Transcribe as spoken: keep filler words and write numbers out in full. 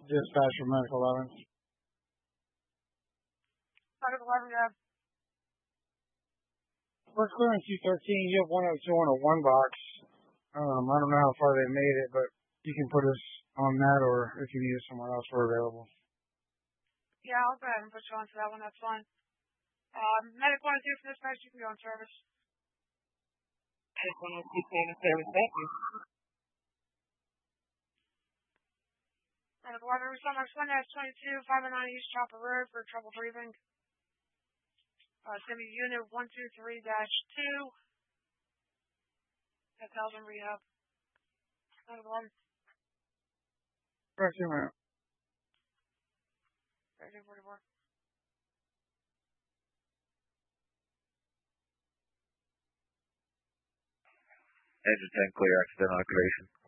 Dispatch for Medical eleven. Medical eleven, yeah. We're clearing two thirteen. You have one oh two on a one box. Um, I don't know how far they made it, but you can put us on that, or if you need us somewhere else, we're available. Yeah, I'll go ahead and put you on to that one. That's fine. Um, Medic one oh two for dispatch. You can go on service. Medic one oh two on service. Thank you. Medical eleven, we saw next one, that's twenty-two, five oh nine East Chopper Road for trouble breathing. Uh, it's going to be unit one two three dash two. That's housing rehab. Medical one. Correct, man. thirteen forty-four. Engine ten clear, accidental activation.